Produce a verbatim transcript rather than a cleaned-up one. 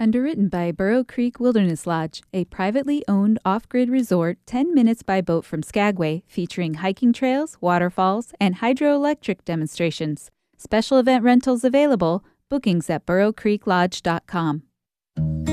Underwritten by Burrow Creek Wilderness Lodge, a privately owned off-grid resort ten minutes by boat from Skagway, featuring hiking trails, waterfalls, and hydroelectric demonstrations. Special event rentals available. Bookings at burrow creek lodge dot com.